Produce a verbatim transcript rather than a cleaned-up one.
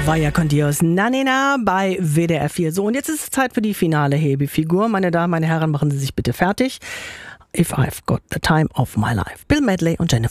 Vaya con Dios, Nanina bei W D R vier. So, und jetzt ist es Zeit für die finale Hebefigur. Meine Damen, meine Herren, machen Sie sich bitte fertig. If I've Got the Time of My Life. Bill Medley und Jennifer